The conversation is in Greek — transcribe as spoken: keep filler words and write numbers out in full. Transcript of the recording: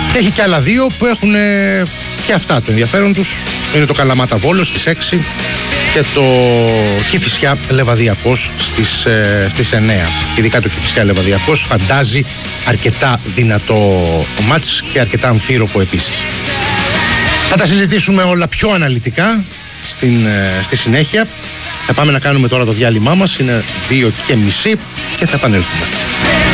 Έχει και άλλα δύο που έχουν ε, και αυτά το ενδιαφέρον τους. Είναι το Καλαμάτα Βόλος στις έξι και το Κηφισιά Λεβαδιακός στις, ε, στις εννέα. Ειδικά το Κηφισιά Λεβαδιακός φαντάζει αρκετά δυνατό μάτς και αρκετά αμφίροπο επίσης. Θα τα συζητήσουμε όλα πιο αναλυτικά στην, ε, στη συνέχεια. Θα πάμε να κάνουμε τώρα το διάλειμμά μας, είναι δύο και μισή και θα επανέλθουμε.